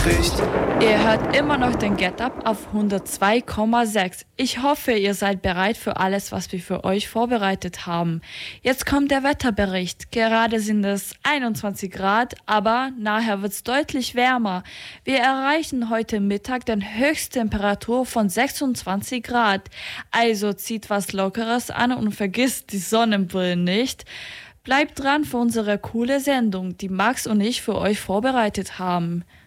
Wetterbericht. Ihr hört immer noch den Get Up auf 102,6. Ich hoffe, ihr seid bereit für alles, was wir für euch vorbereitet haben. Jetzt kommt der Wetterbericht. Gerade sind es 21 Grad, aber nachher wird es deutlich wärmer. Wir erreichen heute Mittag den Höchsttemperatur von 26 Grad. Also zieht was Lockeres an und vergisst die Sonnenbrillen nicht. Bleibt dran für unsere coole Sendung, die Max und ich für euch vorbereitet haben.